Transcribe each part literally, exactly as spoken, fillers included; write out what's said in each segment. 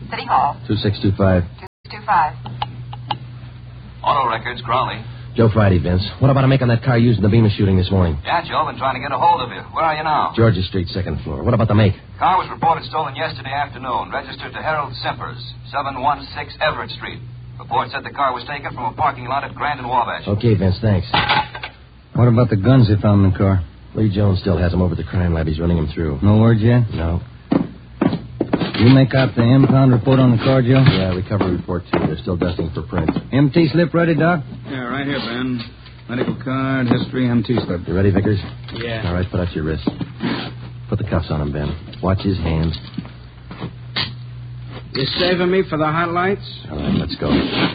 City Hall. two six two five. two six two five. Auto Records, Crawley. Joe Friday, Vince. What about a make on that car used in the Bemis shooting this morning? Yeah, Joe, been trying to get a hold of you. Where are you now? Georgia Street, second floor. What about the make? Car was reported stolen yesterday afternoon. Registered to Harold Simpers, seven one six Everett Street. Report said the car was taken from a parking lot at Grand and Wabash. Okay, Vince, thanks. What about the guns they found in the car? Lee Jones still has them over at the crime lab. He's running them through. No word yet? No. You make out the impound report on the car, Joe? Yeah, recovery report, too. They're still dusting for prints. M T slip ready, Doc? Yeah, right here, Ben. Medical card, history, M T slip. You ready, Vickers? Yeah. All right, put out your wrist. Put the cuffs on him, Ben. Watch his hands. You saving me for the hot lights? All right, let's go.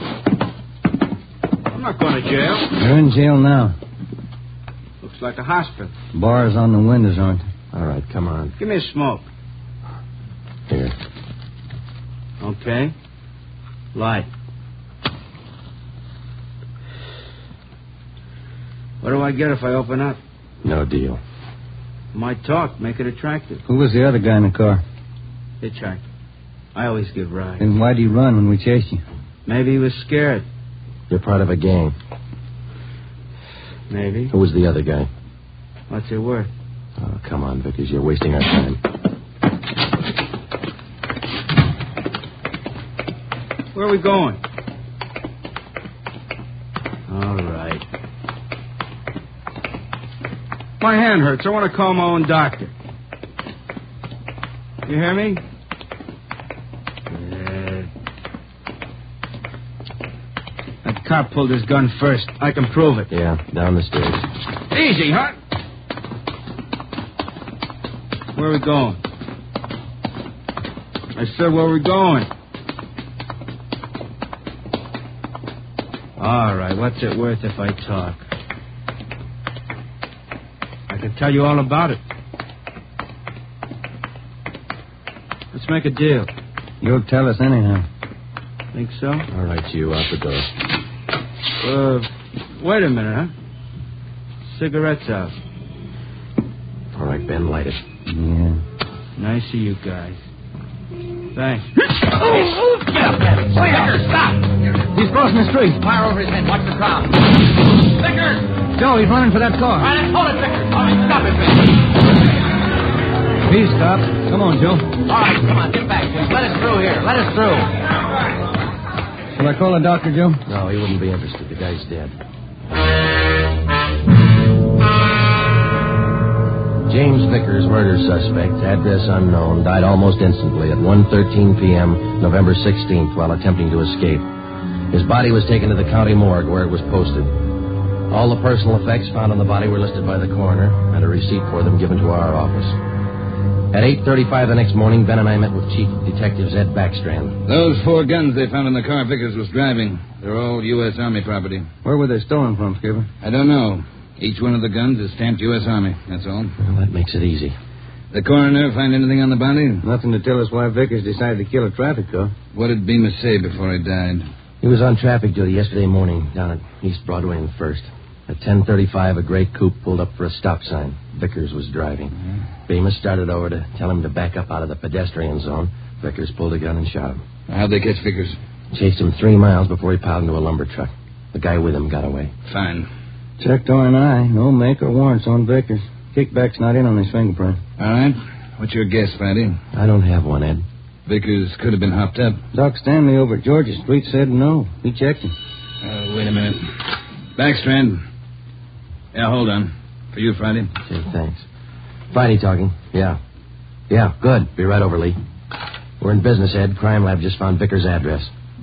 I'm not going to jail. You're in jail now. Looks like a hospital. Bars on the windows, aren't they? All right, come on. Give me a smoke. Here. Okay. Light. What do I get if I open up? No deal. My talk, make it attractive. Who was the other guy in the car? Hitchhiker. I always give rides. Then why'd he run when we chased you? Maybe he was scared. You're part of a gang. Maybe. Who was the other guy? What's it worth? Oh, come on, Vickers. You're wasting our time. Where are we going? All right. My hand hurts. I want to call my own doctor. You hear me? Good. That cop pulled his gun first. I can prove it. Yeah, down the stairs. Easy, huh? Where are we going? I said, where are we going? All right, what's it worth if I talk? I can tell you all about it. Let's make a deal. You'll tell us anyhow. Think so? All right, you out the door. Uh, wait a minute, huh? Cigarettes out. All right, Ben, light it. Yeah. Nice of you guys. Thanks. Get up, Ben. Vickers, stop. He's crossing the street. Fire over his head. Watch the crowd. Vickers! Joe, he's running for that car. All right, hold it, Vickers. All right, stop it, Ben. Peace, cop. Come on, Joe. All right, come on, get back. Let us through here. Let us through. Shall I call the doctor, Joe? No, he wouldn't be interested. The guy's dead. James Vickers, murder suspect, address unknown, died almost instantly at one thirteen p.m. November sixteenth while attempting to escape. His body was taken to the county morgue where it was posted. All the personal effects found on the body were listed by the coroner and a receipt for them given to our office. At eight thirty-five the next morning, Ben and I met with Chief Detective Ed Backstrand. Those four guns they found in the car Vickers was driving, they're all U S. Army property. Where were they stolen from, Skipper? I don't know. Each one of the guns is stamped U S. Army, that's all. Well, that makes it easy. The coroner find anything on the body? Nothing to tell us why Vickers decided to kill a traffic cop. What did Bemis say before he died? He was on traffic duty yesterday morning down at East Broadway and First. At ten thirty-five, a gray coupe pulled up for a stop sign. Vickers was driving. Mm-hmm. Bemis started over to tell him to back up out of the pedestrian zone. Vickers pulled a gun and shot him. How'd they catch Vickers? Chased him three miles before he piled into a lumber truck. The guy with him got away. Fine. Checked R and I. No make or warrants on Vickers. Kickback's not in on his fingerprint. All right. What's your guess, Friday? I don't have one, Ed. Vickers could have been hopped up. Doc Stanley over at Georgia Street said no. He checked him. Uh, wait a minute. Backstrand. Yeah, hold on. For you, Friday. Okay, thanks. Friday talking. Yeah. Yeah, good. Be right over, Lee. We're in business, Ed. Crime Lab just found Vickers' address.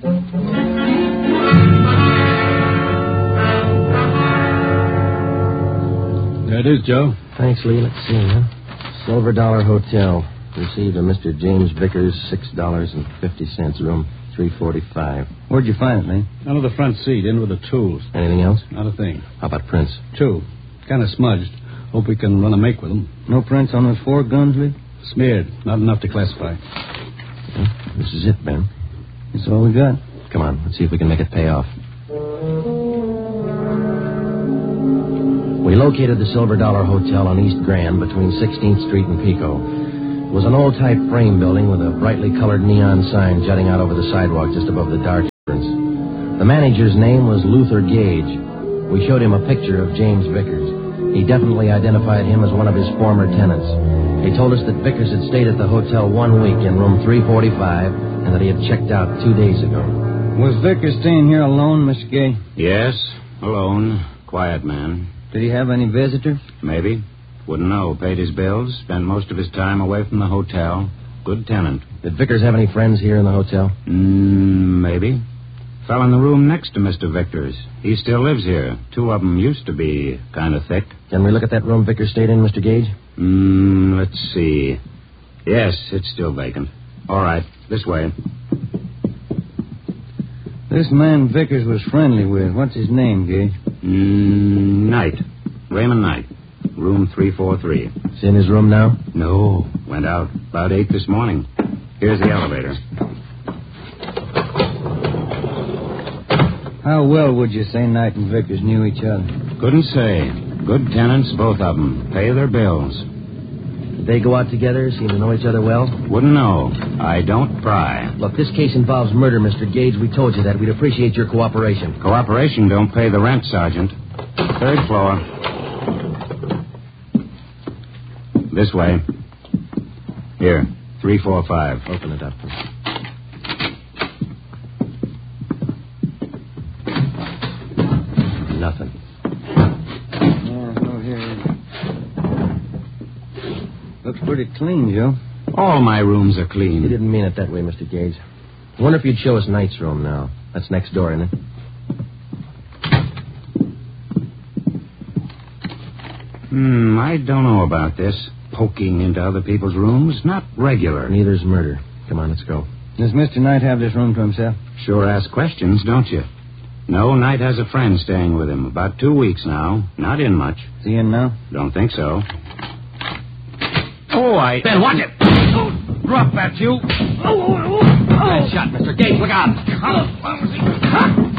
There it is, Joe. Thanks, Lee. Let's see, huh? Silver Dollar Hotel. Received a Mister James Vickers, six dollars and fifty cents, room three forty-five. Where'd you find it, Lee? Under the front seat, in with the tools. Anything else? Not a thing. How about prints? Two. Kind of smudged. Hope we can run a make with them. No prints on those four guns, Lee? Smeared. Not enough to classify. Yeah, this is it, Ben. That's all we got. Come on, let's see if we can make it pay off. We located the Silver Dollar Hotel on East Grand between sixteenth Street and Pico. It was an old-type frame building with a brightly colored neon sign jutting out over the sidewalk just above the dark entrance. The manager's name was Luther Gage. We showed him a picture of James Vickers. He definitely identified him as one of his former tenants. He told us that Vickers had stayed at the hotel one week in room three forty-five and that he had checked out two days ago. Was Vickers staying here alone, Mister Gay? Yes, alone. Quiet man. Did he have any visitors? Maybe. Wouldn't know. Paid his bills. Spent most of his time away from the hotel. Good tenant. Did Vickers have any friends here in the hotel? Mm, maybe. Fell in the room next to Mister Vickers. He still lives here. Two of them used to be kind of thick. Can we look at that room Vickers stayed in, Mister Gage? Mm, let's see. Yes, it's still vacant. All right, this way. This man Vickers was friendly with. What's his name, Gage? Mm, Knight. Raymond Knight. Room three forty-three. Is he in his room now? No. Went out about eight this morning. Here's the elevator. How well would you say Knight and Vickers knew each other? Couldn't say. Good tenants, both of them. Pay their bills. Did they go out together? Seem to know each other well? Wouldn't know. I don't pry. Look, this case involves murder, Mister Gage. We told you that. We'd appreciate your cooperation. Cooperation don't pay the rent, Sergeant. Third floor. This way. Here, three four five. Open it up. Nothing. Yeah, no, here. Looks pretty clean, Joe. All my rooms are You clean. didn't mean it that way, Mister Gage. I wonder if you'd show us Knight's room now. That's next door, isn't it? Hmm, I don't know about this. Poking into other people's rooms. Not regular. Neither's murder. Come on, let's go. Does Mister Knight have this room to himself? Sure ask questions, don't you? No, Knight has a friend staying with him. About two weeks now. Not in much. Is he in now? Don't think so. Oh, I... Ben, watch it. Oh, drop that, you. Oh, oh, oh. Bad shot, Mister Gage. Look out. Oh.